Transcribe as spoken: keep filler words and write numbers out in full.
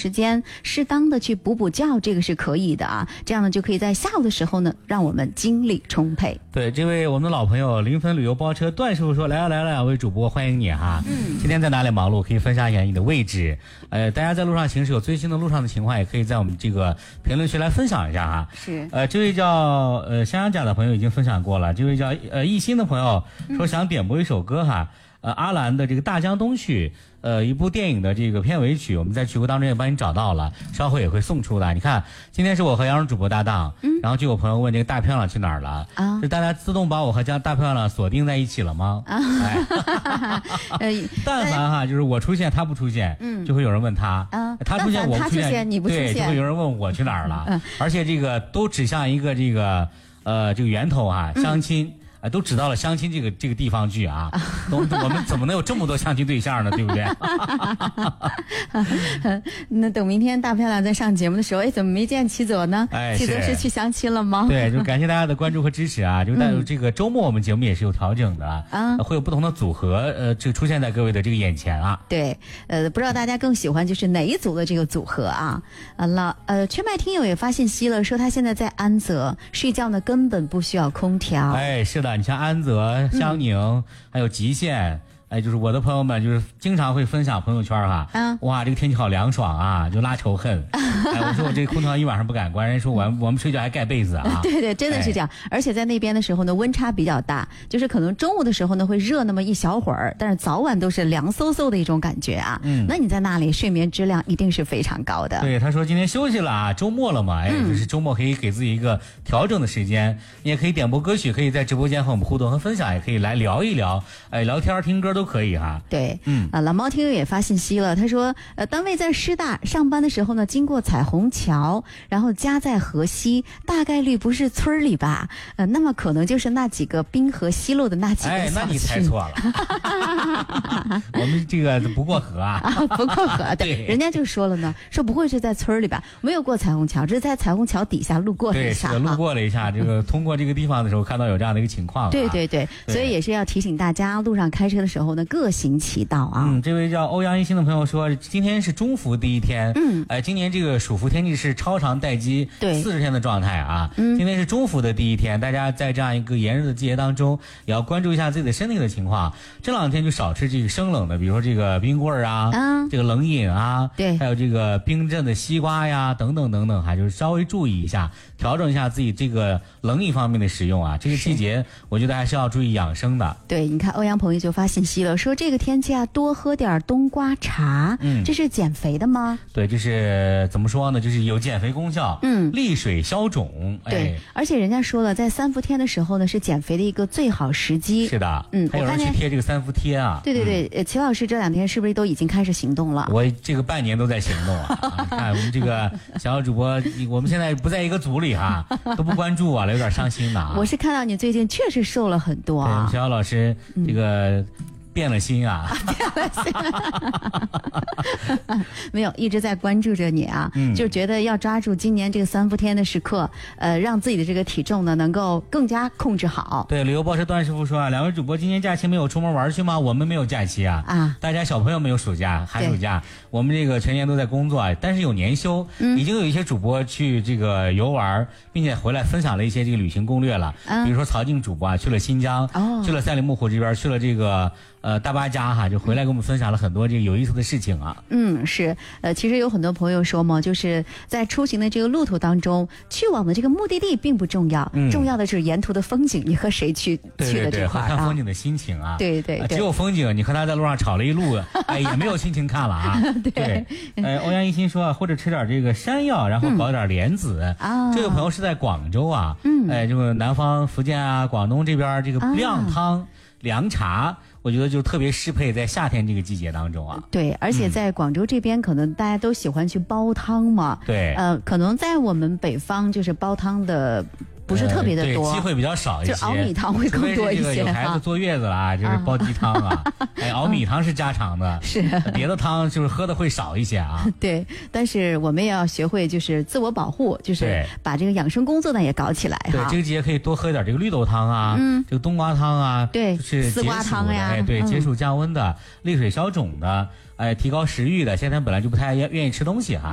时间适当的去补补觉，这个是可以的啊。这样呢就可以在下午的时候呢让我们精力充沛。 对，这位我们的老朋友零分旅游包车段师傅说，来了来了，两位主播欢迎你哈。嗯，今天在哪里忙碌？可以分享一下你的位置。呃，大家在路上行驶有最新的路上的情况，也可以在我们这个评论区来分享一下哈。 是。 呃，这位叫呃香香甲的朋友已经分享过了，这位叫呃一心的朋友说想点播一首歌哈。呃，阿兰的这个《大江东去》，呃，一部电影的这个片尾曲，我们在曲库当中也帮你找到了，稍后也会送出的。你看，今天是我和杨蓉主播搭档，嗯，然后就有朋友问这个大漂亮去哪儿了啊？是大家自动把我和江大漂亮锁定在一起了吗？啊，哎，但凡哈，就是我出现他不出现，嗯，就会有人问他，啊，他出现我不出现， 你不出现， 对，就会有人问我去哪儿了，嗯，而且这个都指向一个这个呃这个源头啊，相亲。嗯都指到了相亲这个这个地方去啊，我们怎么能有这么多相亲对象呢？对不对？ 那等明天大漂亮在上节目的时候，哎，怎么没见齐泽呢？ 哎， 齐泽是去相亲了吗？ 对，就感谢大家的关注和支持啊！就在这个周末，我们节目也是有调整的啊，会有不同的组合，呃，这出现在各位的这个眼前啊。 对，呃，不知道大家更喜欢就是哪一组的这个组合啊？啊，老呃，缺麦听友也发信息了，说他现在在安泽睡觉呢，根本不需要空调。 哎，是的。你像安泽、香宁，嗯、还有极限，哎，就是我的朋友们，就是经常会分享朋友圈哈，嗯，哇，这个天气好凉爽啊，就拉仇恨。哎，我说我这个空调一晚上不敢关，人说我我们睡觉还盖被子啊。 对对，真的是这样。哎、而且在那边的时候呢，温差比较大，就是可能中午的时候呢会热那么一小会儿，但是早晚都是凉飕飕的一种感觉啊。嗯，那你在那里睡眠质量一定是非常高的。 对，他说今天休息了啊，周末了嘛，哎，嗯、就是周末可以给自己一个调整的时间，你也可以点播歌曲，可以在直播间和我们互动和分享，也可以来聊一聊，哎，聊天听歌都可以哈。 对，嗯啊，老猫听友也发信息了，他说，呃，单位在师大上班的时候呢，经过彩虹桥，然后家在河西，大概率不是村里吧？呃，那么可能就是那几个滨河西路的那几个小区。 哎，那你猜错了，我们这个不过河啊， 啊不过河，对，人家就说了呢，说不会是在村里吧？没有过彩虹桥，只是在彩虹桥底下路过了一下， 对，路过了一下，这个通过这个地方的时候，看到有这样的一个情况、啊。 对对对，所以也是要提醒大家，路上开车的时候呢，各行其道啊。 嗯，这位叫欧阳一新的朋友说，今天是中伏第一天，嗯，哎，今年这个暑伏天气是超长待机，对，四十天的状态啊。嗯，今天是中伏的第一天，大家在这样一个炎热的季节当中，也要关注一下自己的身体的情况。这两天就少吃这个生冷的，比如说这个冰棍啊，啊这个冷饮啊，对，还有这个冰镇的西瓜呀，等等等等，还就是稍微注意一下，调整一下自己这个冷饮方面的使用啊。这个季节，我觉得还是要注意养生的。 对，你看欧阳朋友就发信息了，说这个天气啊，多喝点冬瓜茶，嗯，这是减肥的吗？ 对，就是怎么说呢，就是有减肥功效，嗯，利水消肿。 对， 哎、 而且人家说了，在三伏天的时候呢，是减肥的一个最好时机。 是的，嗯，还有人去贴这个三伏贴啊。 对对对，呃、嗯，齐老师这两天是不是都已经开始行动了？ 我这个半年都在行动啊！你看我们这个小主播，我们现在不在一个组里哈、啊，都不关注我了，有点伤心的啊。 我是看到你最近确实瘦了很多啊。 对，小老师这个。嗯变了心啊！ 变了心，没有一直在关注着你啊，嗯、就觉得要抓住今年这个三伏天的时刻，呃，让自己的这个体重呢能够更加控制好。 对，旅游报社段师傅说啊，两位主播今年假期没有出门玩去吗？我们没有假期啊，啊，大家小朋友没有暑假、寒暑假，我们这个全年都在工作，但是有年休，嗯、已经有一些主播去这个游玩，并且回来分享了一些这个旅行攻略了，嗯、比如说曹静主播啊去了新疆，哦、去了赛里木湖这边，去了这个。呃，大巴扎哈就回来给我们分享了很多这个有意思的事情啊。 嗯，是，呃，其实有很多朋友说嘛，就是在出行的这个路途当中，去往的这个目的地并不重要，嗯、重要的是沿途的风景，你和谁去对对对去的这块啊？看风景的心情啊。 对对对， 只有风景，你和他在路上吵了一路，哎，也没有心情看了啊。 对， 对呃，欧阳一心说，或者吃点这个山药，然后搞点莲子。啊、嗯，这个朋友是在广州啊，嗯，哎，这个南方福建啊、广东这边这个靓汤。啊凉茶，我觉得就特别适配在夏天这个季节当中啊。 对，而且在广州这边，可能大家都喜欢去煲汤嘛。对，呃，可能在我们北方，就是煲汤的。不是特别的多， 呃、机会比较少一些， 就熬米汤会更多一些。 有孩子坐月子了啊，就是煲鸡汤啊，哎，熬米汤是家常的， 是别的汤就是喝的会少一些啊。 对，但是我们也要学会就是自我保护，就是把这个养生工作呢也搞起来哈。 对，这个季节可以多喝一点这个绿豆汤啊，嗯，这个冬瓜汤啊， 对， 就是丝瓜汤呀， 哎，对，解暑降温的，利水消肿的，哎，提高食欲的。夏天本来就不太愿意吃东西哈。